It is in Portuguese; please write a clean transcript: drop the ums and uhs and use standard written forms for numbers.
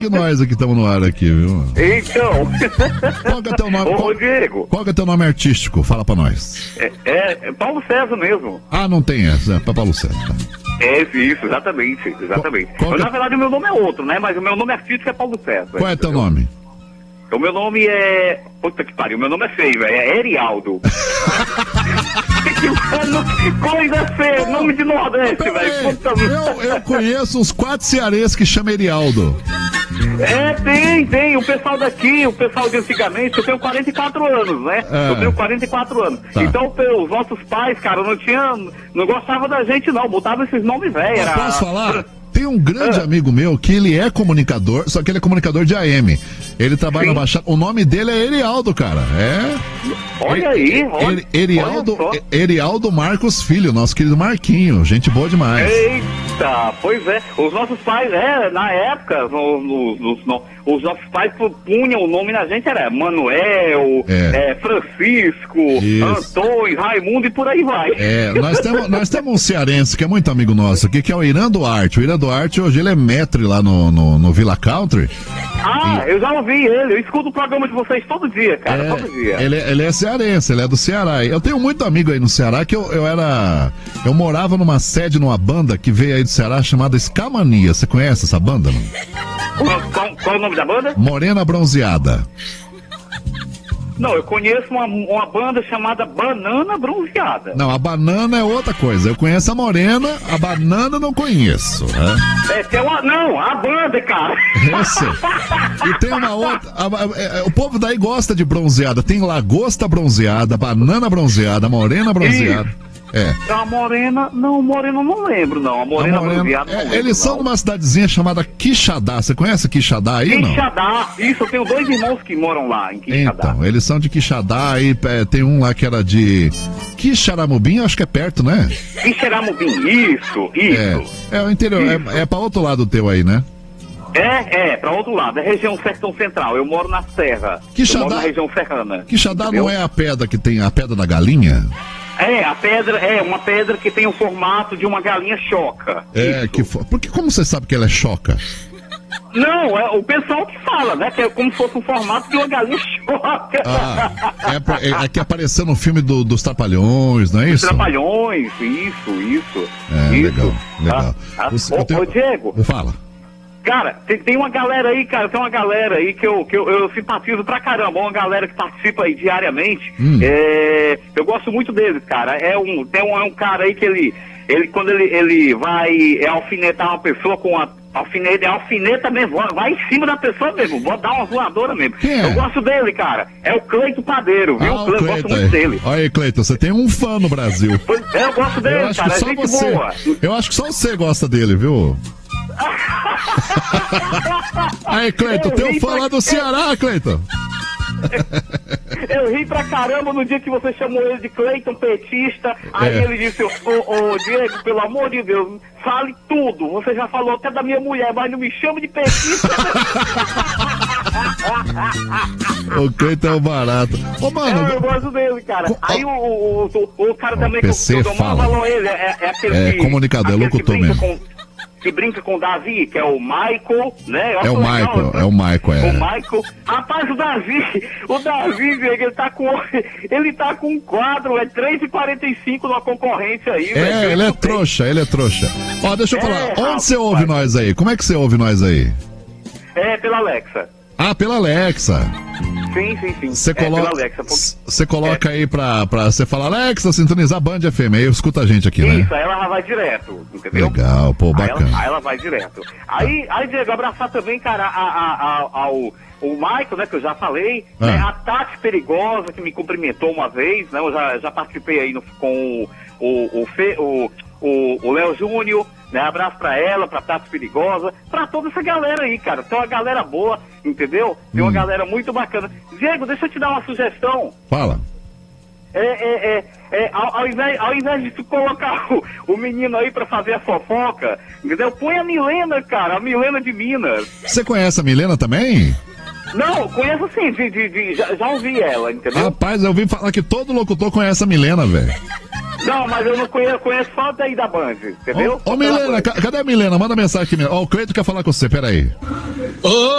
E nós aqui estamos no ar aqui, viu? Então. Qual que é teu nome? Ô, Diego. Qual que é teu nome artístico? Fala pra nós. É Paulo César mesmo. Ah, não tem essa, é pra Paulo César. Tá. É isso, exatamente. Na verdade, o meu nome é outro, né? Mas o meu nome artístico é Paulo César. Qual é teu nome? O meu nome é... Puta que pariu, meu nome é feio, velho. É Erialdo. Coisa feia, nome de Nordeste, velho. Eu conheço uns 4 cearenses que chamam Erialdo. Tem. O pessoal daqui, o pessoal de antigamente, eu tenho 44 anos, né? Eu tenho 44 anos. Tá. Então, os nossos pais, cara, não gostavam da gente, não. Botavam esses nomes velhos. Posso falar? Tem um grande amigo meu que ele é comunicador, só que ele é comunicador de AM. Ele trabalha na Baixada. O nome dele é Erialdo, cara. Olha aí, olha. Erialdo Marcos Filho, nosso querido Marquinho. Gente boa demais. Eita, pois é. Os nossos pais, na época, os nossos pais punham o nome na gente, era Manuel, Francisco, isso. Antônio, Raimundo e por aí vai. Nós temos um cearense que é muito amigo nosso aqui, que é o Irã Duarte. O Irã Duarte, hoje ele é maître lá no Villa Country. Eu já ouvi ele, eu escuto o programa de vocês todo dia, cara, todo dia. Ele é cearense, ele é do Ceará. Eu tenho muito amigo aí no Ceará que eu morava numa sede, numa banda que veio aí do Ceará chamada Escamania. Você conhece essa banda, não? Qual é o nome da banda? Morena Bronzeada. Não, eu conheço uma banda chamada Banana Bronzeada. Não, a banana é outra coisa. Eu conheço a morena, a banana não conheço. A banda, cara. E tem uma outra. O povo daí gosta de bronzeada. Tem lagosta bronzeada, banana bronzeada, morena bronzeada. Isso. A morena não lembro, não. A morena bronzeada não lembro, eles são de uma cidadezinha chamada Quixadá. Você conhece Quixadá aí, não? Quixadá, isso, eu tenho 2 irmãos que moram lá em Quixadá. Então, eles são de Quixadá e tem um lá que era de Quixaramubim, acho que é perto, né? Quixaramubim, isso. É o interior, é pra outro lado teu aí, né? Pra outro lado, é região sertão central, eu moro na serra. Quixadá, eu moro na região serrana. Quixadá, entendeu? Não é a pedra que tem, a pedra da galinha? A pedra uma pedra que tem o formato de uma galinha choca. Porque como você sabe que ela é choca? Não, é o pessoal que fala, né? Que é como se fosse um formato de uma galinha choca. É que apareceu no filme dos Trapalhões, não é isso? Trapalhões, isso. Legal. Ô, Diego. Fala. Cara, tem uma galera aí, que eu simpatizo pra caramba, uma galera que participa aí diariamente. Eu gosto muito deles, cara. Tem um cara aí que ele quando ele vai alfinetar uma pessoa com a alfineta mesmo, vai em cima da pessoa mesmo, vou dar uma voadora mesmo. Eu gosto dele, cara. É o Cleito Padeiro, viu? Eu gosto muito dele. Olha aí, Cleito, você tem um fã no Brasil. Eu gosto dele, cara, é gente boa. Eu acho que só você gosta dele, viu? Aí, Cleiton, tem um fã lá do Ceará, Cleiton. Eu ri pra caramba no dia que você chamou ele de Cleiton petista. Aí ele disse, ô Diego, pelo amor de Deus, fale tudo. Você já falou até da minha mulher, mas não me chama de petista. O Cleiton é um barato. Ô, mano, eu gosto dele, cara. Aí o cara também PC que eu falo ele, aquele comunicador, é locutor mesmo. Que brinca com o Davi, que é o Michael, né? É o Michael. O Michael. Rapaz, o Davi, ele tá com um quadro, é 3,45 numa concorrência aí, velho. Ele é trouxa. Ó, deixa eu falar, onde você ouve nós aí? Como é que você ouve nós aí? Pela Alexa. Pela Alexa. Sim. Você coloca aí pra você falar, Alexa, sintonizar Band FM, aí escuta a gente aqui, né? Isso, aí ela vai direto, entendeu? Legal, pô, bacana. Aí ela vai direto. Aí Diego, abraçar também, cara, o Michael, né, que eu já falei, né, a Tati Perigosa, que me cumprimentou uma vez, né, eu já participei aí com o Léo Júnior, né, abraço pra ela, pra Tati Perigosa, pra toda essa galera aí, cara. Tem uma galera boa, entendeu? Tem uma galera muito bacana. Diego, deixa eu te dar uma sugestão. Fala. Ao invés de tu colocar o menino aí pra fazer a fofoca, entendeu? Põe a Milena, cara, a Milena de Minas. Você conhece a Milena também? Não, conheço sim, já ouvi ela, entendeu? Rapaz, eu ouvi falar que todo locutor conhece a Milena, velho. Não, mas eu não conheço só daí da Band, entendeu? Ô, Milena, cadê a Milena? Manda mensagem aqui, Milena. Ó, o Cleiton quer falar com você, peraí.